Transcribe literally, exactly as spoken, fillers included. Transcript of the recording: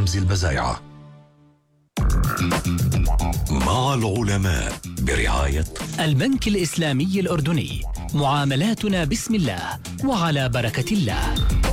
رمز البزايعة. مع العلماء برعاية البنك الإسلامي الأردني. معاملاتنا بسم الله وعلى بركة الله.